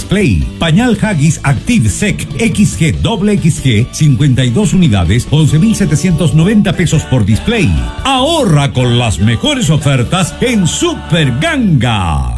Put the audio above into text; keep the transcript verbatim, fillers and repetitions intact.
display. Pañal Huggies Active Sec X G doble X G, cincuenta y dos unidades, once mil setecientos noventa pesos por display. Ahorra con las mejores ofertas en Super Ganga.